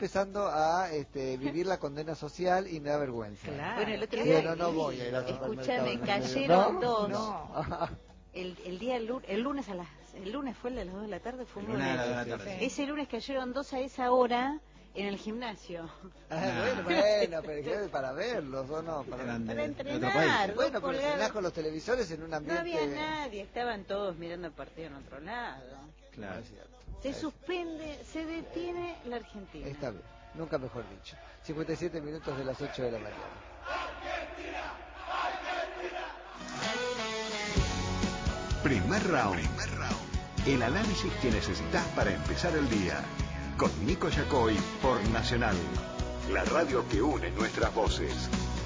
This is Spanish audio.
empezando a vivir la condena social y me da vergüenza. Claro. Bueno, el otro Digo, día, no voy a ir al supermercado. escúchame, cayeron dos. No. El lunes el lunes fue el de las 2 de la tarde, fue un lunes. Una de la tarde. Ese lunes cayeron dos a esa hora en el gimnasio. Bueno, pero que para verlos, ¿o no? Para de otro entrenar. país. Bueno, pero colgados. entrenás con los televisores en un No ambiente... había nadie, estaban todos mirando el partido en otro lado. Claro. Es cierto. Se suspende, se detiene la Argentina. Está bien, nunca mejor dicho. 57 minutos de las 8 de la mañana. Primer round. El análisis que necesitas para empezar el día. Con Nico Yacoy por Nacional. La radio que une nuestras voces.